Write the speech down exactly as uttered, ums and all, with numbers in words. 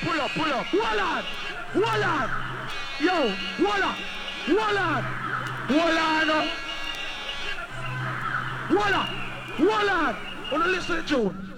pull up, pull up. Hold on. Hold on. Yo, hold on. Hold on. Hold on. Hold on. Hold on. Wanna listen to the tune?